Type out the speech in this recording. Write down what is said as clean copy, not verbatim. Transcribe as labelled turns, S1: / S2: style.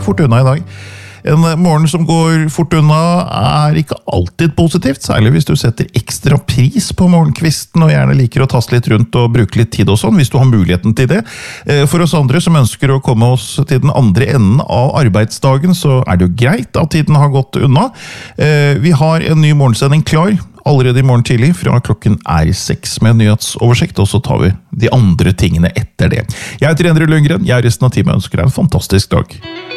S1: fort unna I dag. En morgen som går fort unna ikke alltid positivt, særlig hvis du setter ekstra pris på morgenkvisten og gjerne liker å taste litt rundt og bruke litt tid og sånn, hvis du har muligheten til det. For oss andre som ønsker å komme oss til den andre enden av arbeidsdagen, så det jo greit at tiden har gått unna. Vi har en ny morgensending klar, allerede I morgen tidlig, fra klokken 6 med nyhetsoversikt, og så tar vi de andre tingene etter det. Jeg heter Endre Lundgren, jeg resten av teamet ønsker deg en fantastisk dag.